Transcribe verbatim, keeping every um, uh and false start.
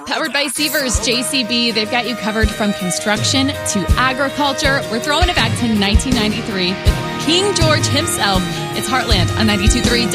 Powered by Sievers, J C B. They've got you covered from construction to agriculture. We're throwing it back to nineteen ninety-three with King George himself. It's Heartland on ninety-two point three